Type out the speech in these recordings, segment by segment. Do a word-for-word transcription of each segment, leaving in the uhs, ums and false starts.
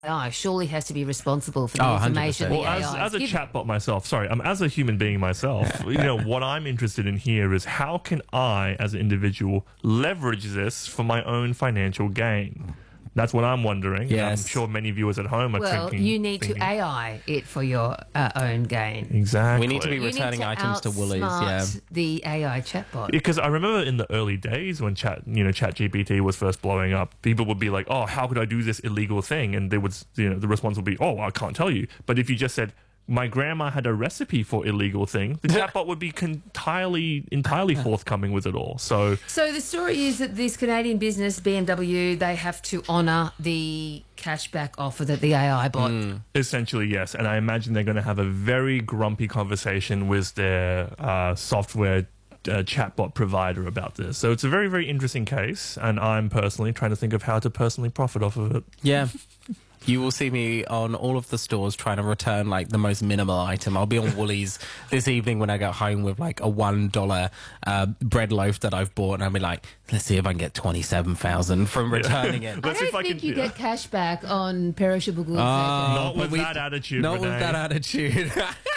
A I surely has to be responsible for the Oh, information the one hundred Well, percent. A I as, as a is given. chatbot myself, sorry, um, as a human being myself, you know, what I'm interested in here is how can I, as an individual, leverage this for my own financial gain? That's what I'm wondering. Yes. I'm sure many viewers at home are Well, thinking. you need thinking, to A I it for your uh, own gain. Exactly. We need to be You need returning to items to Woolies. outsmart Yeah. the A I chatbot. Because I remember in the early days when chat, you know, Chat G P T was first blowing up, people would be like, "Oh, how could I do this illegal thing?" And they would, you know, the response would be, "Oh, I can't tell you." But if you just said, "My grandma had a recipe for illegal thing," the chatbot would be entirely, entirely forthcoming with it all. So So the story is that this Canadian business, B M W, they have to honour the cashback offer that the A I bot. essentially, yes. And I imagine they're going to have a very grumpy conversation with their uh, software uh, chatbot provider about this. So it's a very, very interesting case. And I'm personally trying to think of how to personally profit off of it. Yeah. You will see me on all of the stores trying to return like the most minimal item. I'll be on Woolies this evening when I get home with like a one dollar uh, bread loaf that I've bought, and I'll be like, let's see if I can get twenty seven thousand from returning it. I Let's see don't if I think can- you yeah. get cash back on perishable goods. Not but with we- that attitude, Not with Renee. that attitude.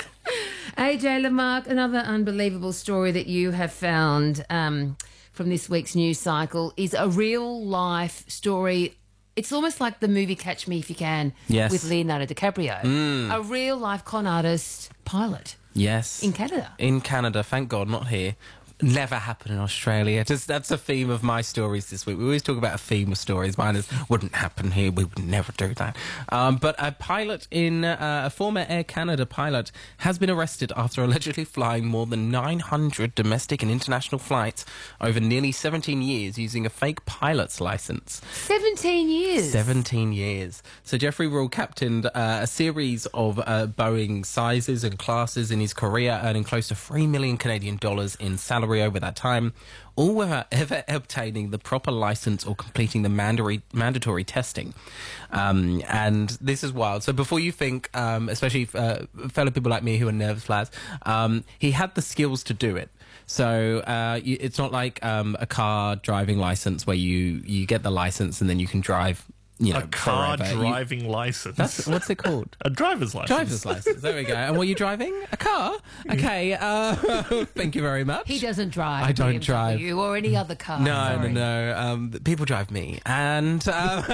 A J Lamarck, another unbelievable story that you have found um, from this week's news cycle is a real life story. It's almost like the movie Catch Me If You Can Yes. with Leonardo DiCaprio. A real life con artist pilot Yes. in Canada. In Canada, thank God, not here. Never happened in Australia. Just that's a theme of my stories this week. We always talk about a theme of stories. Mine is wouldn't happen here. We would never do that. Um, but a pilot in uh, a former Air Canada pilot has been arrested after allegedly flying more than nine hundred domestic and international flights over nearly seventeen years using a fake pilot's license. seventeen years. seventeen years. So Jeffrey Rule captained uh, a series of uh, Boeing sizes and classes in his career, earning close to three million Canadian dollars in salary over that time, all without ever obtaining the proper license or completing the mandatory mandatory testing. Um, and this is wild. So before you think, um, especially uh, fellow people like me who are nervous flags, um, he had the skills to do it. So uh, you, it's not like um, a car driving license where you, you get the license and then you can drive, you know, A car forever. You- driving license. that's what's it called? a driver's license. Driver's license. There we go. And were you driving a car? Okay. Uh, thank you very much. He doesn't drive. I don't B M W drive. Or any other car. No, Sorry. no, no. Um, people drive me, and um,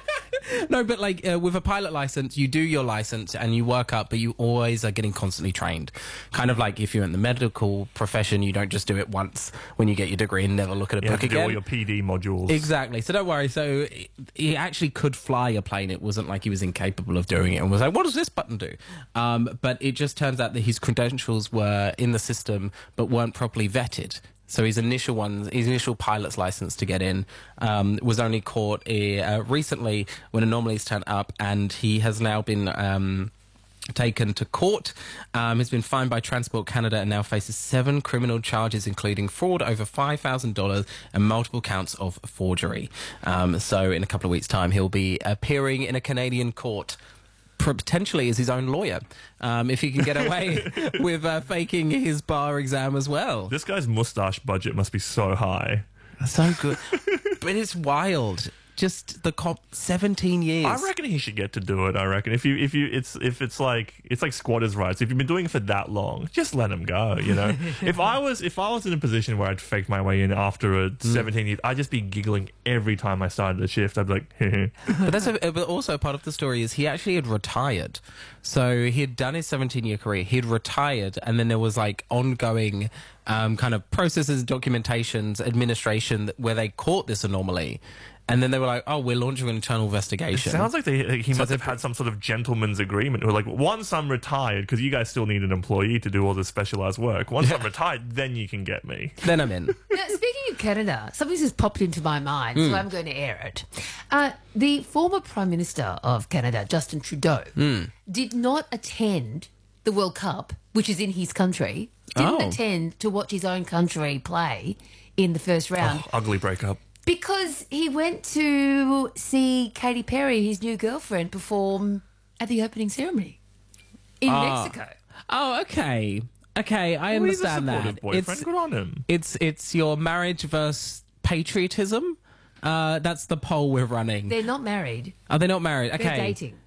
no, but like uh, with a pilot license, you do your license and you work up, but you always are getting constantly trained. Kind of like if you're in the medical profession, you don't just do it once when you get your degree and never look at a You have book to do all again. your P D modules. Exactly. So don't worry. So he actually could fly a plane. It wasn't like he was incapable of doing it and was like, what does this button do? Um, but it just turns out that his credentials were in the system but weren't properly vetted. So his initial ones, his initial pilot's license to get in um, was only caught uh, recently when anomalies turned up, and he has now been... Um, taken to court, um, has been fined by Transport Canada and now faces seven criminal charges, including fraud over five thousand dollars and multiple counts of forgery. Um, so in a couple of weeks' time, he'll be appearing in a Canadian court, potentially as his own lawyer, um, if he can get away with uh, faking his bar exam as well. This guy's mustache budget must be so high. So good. But it's wild. Just the cop, seventeen years. I reckon he should get to do it. I reckon if you if you it's if it's like it's like squatters' rights. If you've been doing it for that long, just let him go. You know, if I was if I was in a position where I'd faked my way in after a seventeen years, I'd just be giggling every time I started a shift. I'd be like, But that's a, but also part of the story is he actually had retired. So he had done his seventeen year career. He'd retired, and then there was like ongoing um, kind of processes, documentations, administration where they caught this anomaly. And then they were like, oh, we're launching an internal investigation. sounds like they, he So must they- have had some sort of gentleman's agreement. Where like, once I'm retired, because you guys still need an employee to do all this specialized work. Once I'm retired, then you can get me. Then I'm in. Now, speaking of Canada, something just popped into my mind, Hmm. so I'm going to air it. Uh, the former Prime Minister of Canada, Justin Trudeau, Hmm. did not attend the World Cup, which is in his country, didn't Oh. attend to watch his own country play in the first round. Oh, ugly breakup. Because he went to see Katy Perry, his new girlfriend, perform at the opening ceremony in Ah. Mexico. Oh, okay. Okay, I Well, he's a understand supportive that. boyfriend. It's, Good on him. it's, it's your marriage versus patriotism. Uh, that's the poll we're running. They're not married. Are they not married? Okay. They're dating.